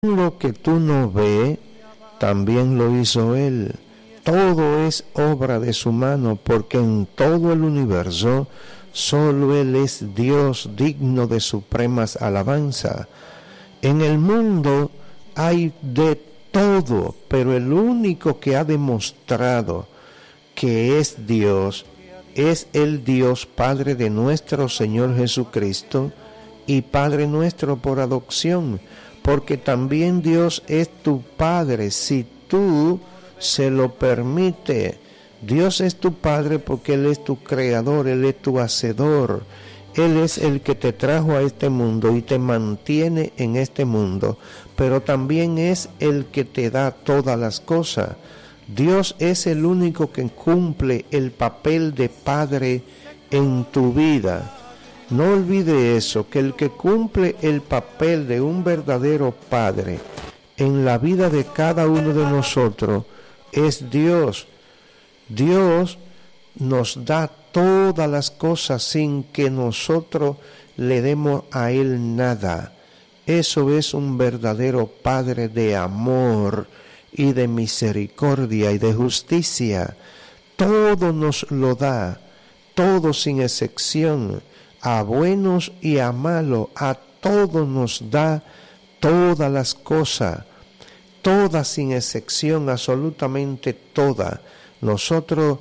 lo que tú no ves, también lo hizo Él. Todo es obra de su mano, porque en todo el universo solo Él es Dios digno de supremas alabanza. En el mundo hay de todo, pero el único que ha demostrado que es Dios es el Dios Padre de nuestro Señor Jesucristo y Padre nuestro por adopción, porque también Dios es tu Padre si tú se lo permite. Dios es tu Padre porque Él es tu creador, Él es tu hacedor. Él es el que te trajo a este mundo y te mantiene en este mundo, pero también es el que te da todas las cosas. Dios es el único que cumple el papel de Padre en tu vida. No olvide eso, que el que cumple el papel de un verdadero Padre en la vida de cada uno de nosotros es Dios. Dios nos da todas las cosas sin que nosotros le demos a Él nada. Eso es un verdadero Padre de amor y de misericordia y de justicia. Todo nos lo da, todo sin excepción, a buenos y a malos, a todos nos da todas las cosas, todas sin excepción, absolutamente todas. Nosotros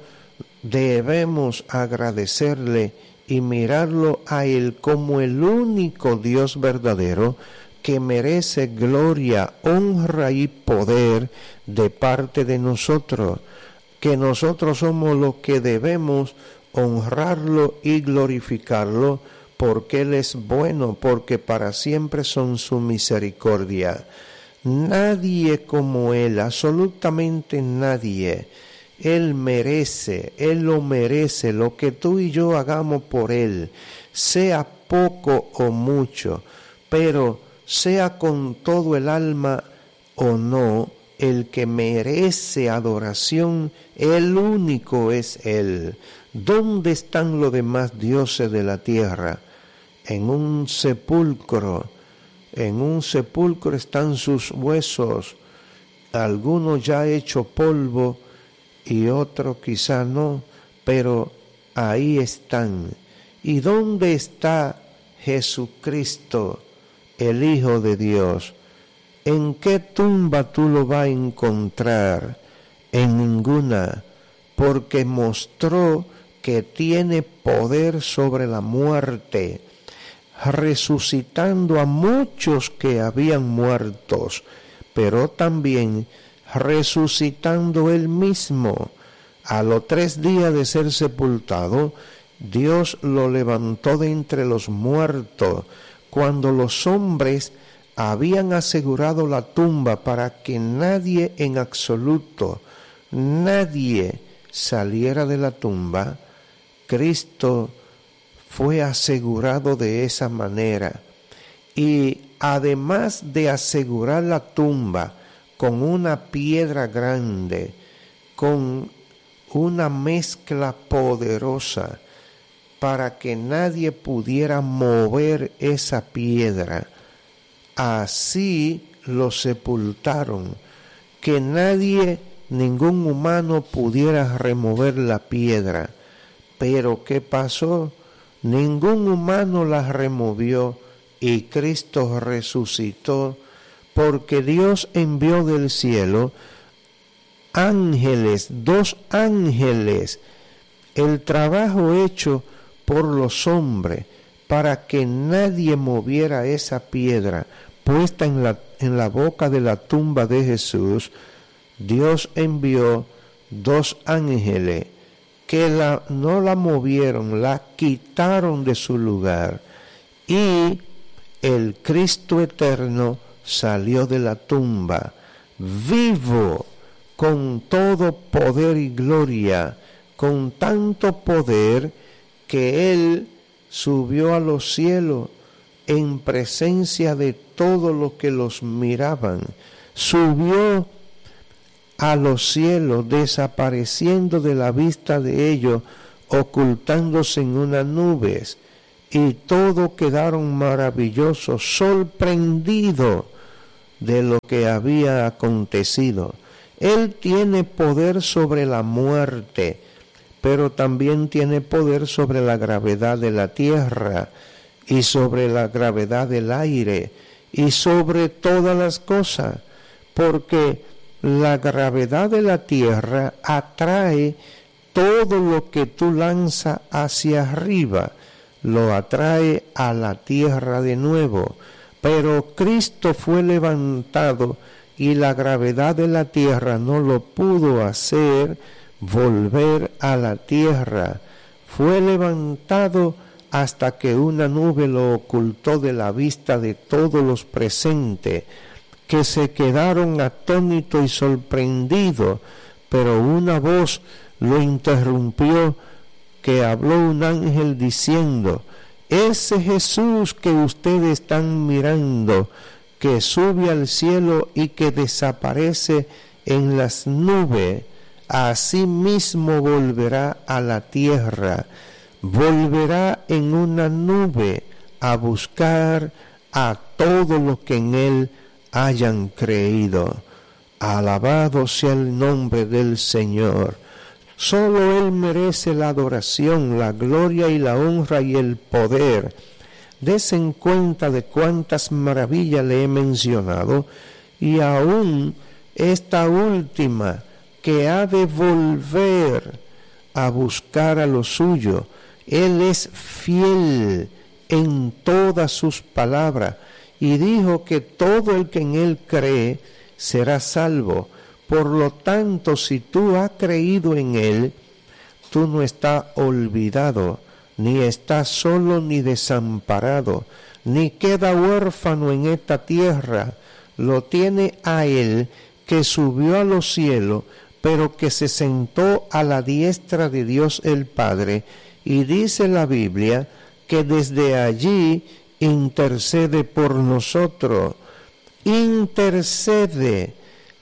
debemos agradecerle y mirarlo a Él como el único Dios verdadero que merece gloria, honra y poder de parte de nosotros, que nosotros somos los que debemos honrarlo y glorificarlo, porque Él es bueno, porque para siempre son su misericordia. Nadie como Él, absolutamente nadie. Él merece, Él lo merece, lo que tú y yo hagamos por Él, sea poco o mucho, pero sea con todo el alma o no, el que merece adoración, el único es Él. ¿Dónde están los demás dioses de la tierra? En un sepulcro están sus huesos, algunos ya hechos polvo, y otros quizá no, pero ahí están. ¿Y dónde está Jesucristo, el Hijo de Dios? ¿En qué tumba tú lo vas a encontrar? En ninguna, porque mostró que tiene poder sobre la muerte, resucitando a muchos que habían muertos, pero también resucitando Él mismo. A los 3 días de ser sepultado, Dios lo levantó de entre los muertos, cuando los hombres habían asegurado la tumba para que nadie en absoluto, nadie saliera de la tumba. Cristo fue asegurado de esa manera, y además de asegurar la tumba con una piedra grande, con una mezcla poderosa, para que nadie pudiera mover esa piedra. Así lo sepultaron, que nadie, ningún humano pudiera remover la piedra. Pero ¿qué pasó? Ningún humano la removió y Cristo resucitó, porque Dios envió del cielo ángeles, 2 ángeles, el trabajo hecho por los hombres, para que nadie moviera esa piedra puesta en la boca de la tumba de Jesús. Dios envió 2 ángeles que no la movieron, la quitaron de su lugar, y el Cristo eterno salió de la tumba, vivo, con todo poder y gloria, con tanto poder que Él subió a los cielos en presencia de todos los que los miraban. Subió a los cielos, desapareciendo de la vista de ellos, ocultándose en unas nubes, y todos quedaron maravillosos, sorprendidos de lo que había acontecido. Él tiene poder sobre la muerte, pero también tiene poder sobre la gravedad de la tierra y sobre la gravedad del aire y sobre todas las cosas, porque la gravedad de la tierra atrae todo lo que tú lanzas hacia arriba, lo atrae a la tierra de nuevo. Pero Cristo fue levantado y la gravedad de la tierra no lo pudo hacer volver a la tierra. Fue levantado hasta que una nube lo ocultó de la vista de todos los presentes, que se quedaron atónitos y sorprendidos, pero una voz lo interrumpió, que habló un ángel diciendo: ese Jesús que ustedes están mirando, que sube al cielo y que desaparece en las nubes, así mismo volverá a la tierra, volverá en una nube a buscar a todos los que en él hayan creído. Alabado sea el nombre del Señor. Solo Él merece la adoración, la gloria y la honra y el poder. Desen cuenta de cuántas maravillas le he mencionado, y aún esta última, que ha de volver a buscar a lo suyo. Él es fiel en todas sus palabras, y dijo que todo el que en Él cree será salvo. Por lo tanto, si tú has creído en Él, tú no estás olvidado, ni estás solo ni desamparado, ni queda huérfano en esta tierra. Lo tiene a Él, que subió a los cielos, pero que se sentó a la diestra de Dios el Padre, y dice la Biblia que desde allí intercede por nosotros. Intercede.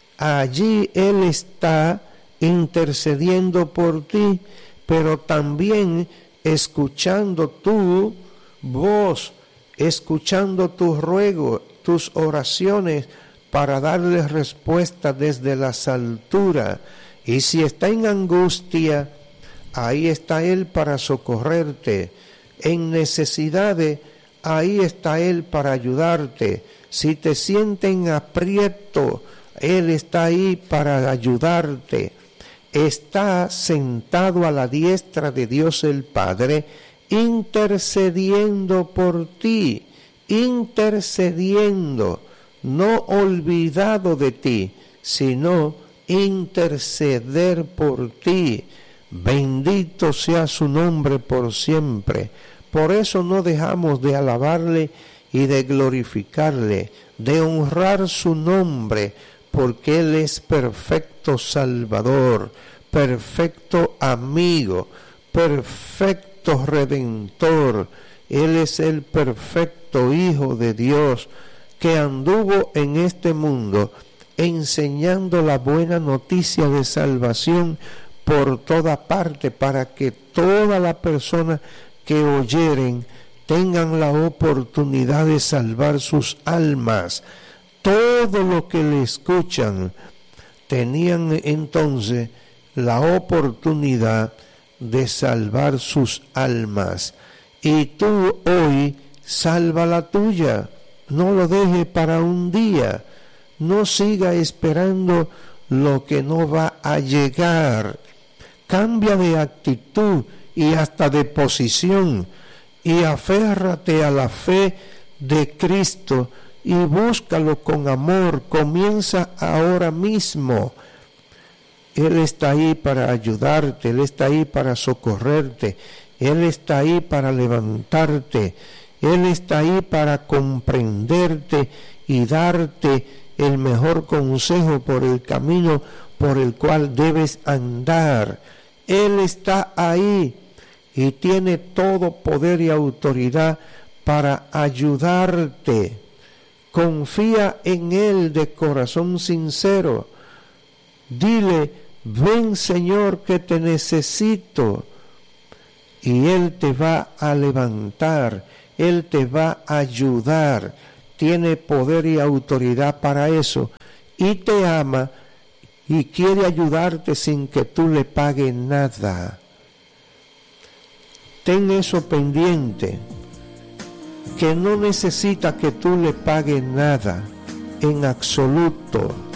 Allí Él está intercediendo por ti, pero también escuchando tu voz, escuchando tus ruegos, tus oraciones, para darle respuesta desde las alturas. Y si está en angustia, ahí está Él para socorrerte. En necesidades, ahí está Él para ayudarte. Si te sientes en aprieto, Él está ahí para ayudarte. Está sentado a la diestra de Dios el Padre, intercediendo por ti, intercediendo, no olvidado de ti, sino interceder por ti. Bendito sea su nombre por siempre. Por eso no dejamos de alabarle y de glorificarle, de honrar su nombre, porque Él es perfecto Salvador, perfecto amigo, perfecto Redentor. Él es el perfecto Hijo de Dios, que anduvo en este mundo enseñando la buena noticia de salvación por toda parte, para que todas las personas que oyeren tengan la oportunidad de salvar sus almas. Todos los que le escuchan tenían entonces la oportunidad de salvar sus almas. Y tú hoy salva la tuya. No lo dejes para un día. No siga esperando lo que no va a llegar. Cambia de actitud y hasta de posición, y aférrate a la fe de Cristo y búscalo con amor. Comienza ahora mismo. Él está ahí para ayudarte, Él está ahí para socorrerte, Él está ahí para levantarte, Él está ahí para comprenderte y darte el mejor consejo por el camino por el cual debes andar. Él está ahí y tiene todo poder y autoridad para ayudarte. Confía en Él de corazón sincero. Dile: ven, Señor, que te necesito. Y Él te va a levantar, Él te va a ayudar, tiene poder y autoridad para eso, y te ama y quiere ayudarte sin que tú le pagues nada. Ten eso pendiente, que no necesita que tú le pagues nada, en absoluto.